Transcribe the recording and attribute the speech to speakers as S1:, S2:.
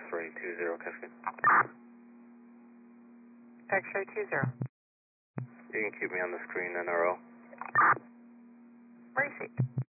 S1: X-ray 20, Cascade.
S2: X-ray 20.
S1: You can keep me on the screen, NRO.
S2: Received.